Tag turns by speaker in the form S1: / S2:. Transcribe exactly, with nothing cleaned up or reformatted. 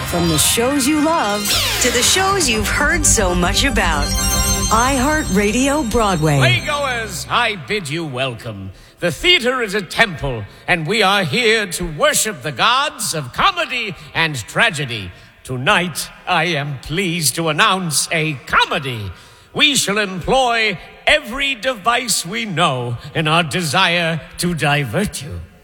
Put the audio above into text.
S1: From the shows you love to the shows you've heard so much about. iHeartRadio Broadway.
S2: Playgoers, I bid you welcome. The theater is a temple, and we are here to worship the gods of comedy and tragedy. Tonight, I am pleased to announce a comedy. We shall employ every device we know in our desire to divert you.